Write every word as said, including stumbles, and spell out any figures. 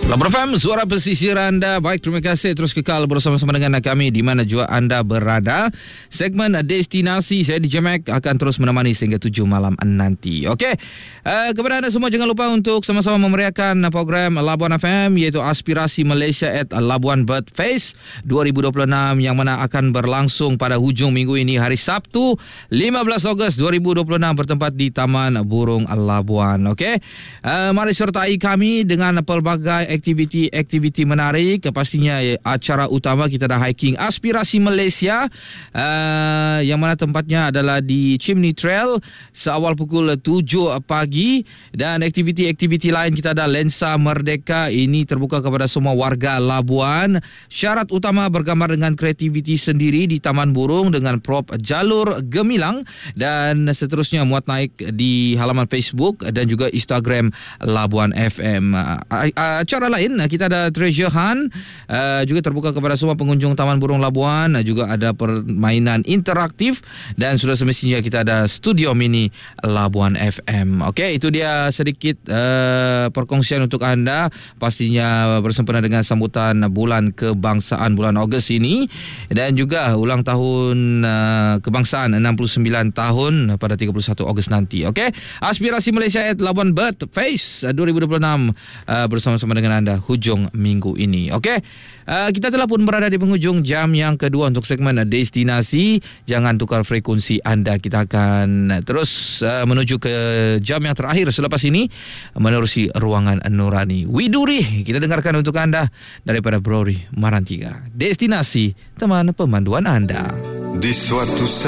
Labur F M, suara pesisir anda. Baik, terima kasih terus kekal bersama-sama dengan kami di mana jua anda berada. Segmen Destinasi saya di Jamek akan terus menemani sehingga tujuh malam nanti. Okey, uh, kepada anda semua jangan lupa untuk sama-sama memeriahkan program Labuan F M iaitu Aspirasi Malaysia at Labuan Bird Fest dua ribu dua puluh enam yang mana akan berlangsung pada hujung minggu ini hari Sabtu lima belas Ogos dua ribu dua puluh enam bertempat di Taman Burung Labuan. Okey, uh, mari sertai kami dengan pelbagai aktiviti-aktiviti menarik. Pastinya acara utama kita ada hiking Aspirasi Malaysia uh, yang mana tempatnya adalah di Chimney Trail seawal pukul tujuh pagi, dan aktiviti-aktiviti lain kita ada Lensa Merdeka, ini terbuka kepada semua warga Labuan. Syarat utama bergambar dengan kreativiti sendiri di Taman Burung dengan prop jalur gemilang, dan seterusnya muat naik di halaman Facebook dan juga Instagram Labuan F M. Acara lain kita ada treasure hunt uh, juga terbuka kepada semua pengunjung Taman Burung Labuan, juga ada permainan interaktif, dan sudah semestinya kita ada studio mini Labuan F M. Okey, itu dia sedikit uh, perkongsian untuk anda, pastinya bersempena dengan sambutan bulan kebangsaan bulan Ogos ini, dan juga ulang tahun uh, kebangsaan enam puluh sembilan tahun pada tiga puluh satu Ogos nanti. Okey, Aspirasi Malaysia at Labuan Bird Fest dua ribu dua puluh enam uh, bersama-sama dengan anda hujung minggu ini. Okey, uh, kita telah pun berada di penghujung jam yang kedua untuk segmen Destinasi. Jangan tukar frekuensi anda, kita akan terus uh, menuju ke jam yang terakhir selepas ini menerusi Ruangan Nurani. Widuri kita dengarkan untuk anda daripada Brori Marantiga. Destinasi, teman pemanduan anda. Di suatu